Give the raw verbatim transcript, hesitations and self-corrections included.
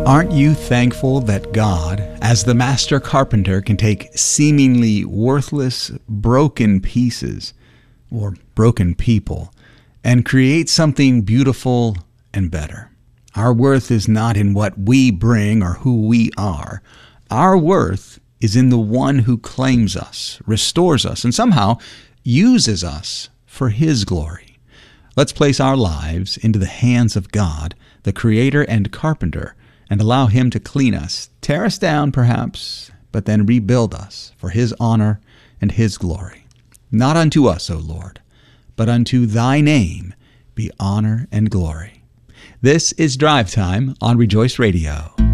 Aren't you thankful that God, as the master carpenter, can take seemingly worthless, broken pieces, or broken people, and create something beautiful and better? Our worth is not in what we bring or who we are. Our worth is in the one who claims us, restores us, and somehow uses us for His glory. Let's place our lives into the hands of God, the Creator and Carpenter, and allow Him to clean us, tear us down perhaps, but then rebuild us for His honor and His glory. Not unto us, O Lord, but unto Thy name be honor and glory. This is Drive Time on Rejoice Radio.